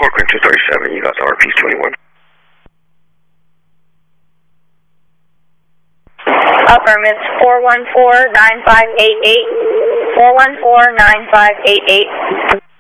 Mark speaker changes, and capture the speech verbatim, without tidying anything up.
Speaker 1: Corcoran two thirty-seven, you got the R P twenty-one.
Speaker 2: Affirmative, four one four, nine five eight eight, four one four, nine five eight eight.